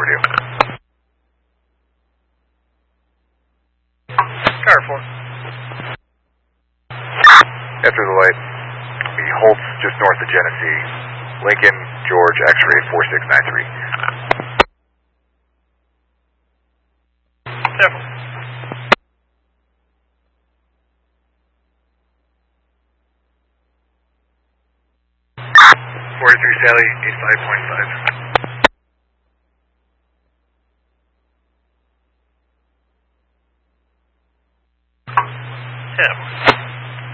overdue. Car 4. After the light, the Holtz just north of Genesee. Lincoln, George, X-ray 4693. Careful. 43 Sally, 85.5. Careful.